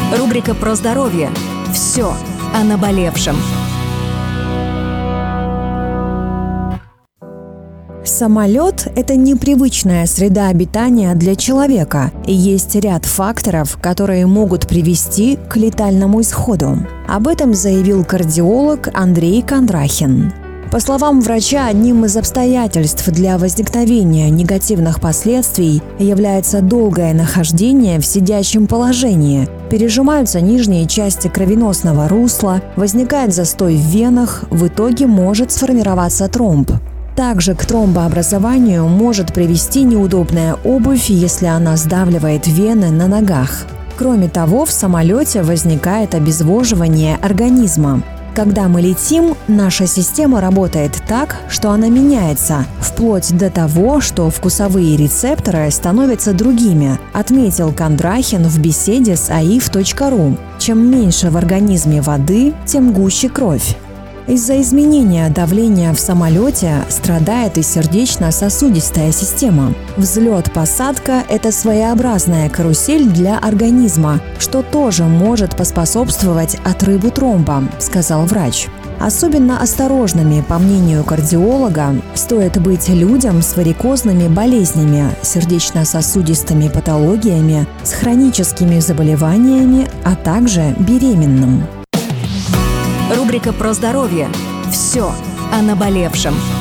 Рубрика про здоровье. Все о наболевшем. Самолет – это непривычная среда обитания для человека, и есть ряд факторов, которые могут привести к летальному исходу. Об этом заявил кардиолог Андрей Кондрахин. По словам врача, одним из обстоятельств для возникновения негативных последствий является долгое нахождение в сидячем положении. Пережимаются нижние части кровеносного русла, возникает застой в венах, в итоге может сформироваться тромб. Также к тромбообразованию может привести неудобная обувь, если она сдавливает вены на ногах. Кроме того, в самолете возникает обезвоживание организма. Когда мы летим, наша система работает так, что она меняется, вплоть до того, что вкусовые рецепторы становятся другими, отметил Кондрахин в беседе с aif.ru. Чем меньше в организме воды, тем гуще кровь. Из-за изменения давления в самолете страдает и сердечно-сосудистая система. Взлет-посадка – это своеобразная карусель для организма, что тоже может поспособствовать отрыву тромба, сказал врач. Особенно осторожными, по мнению кардиолога, стоит быть людям с варикозными болезнями, сердечно-сосудистыми патологиями, с хроническими заболеваниями, а также беременным. Рубрика про здоровье. Все о наболевшем.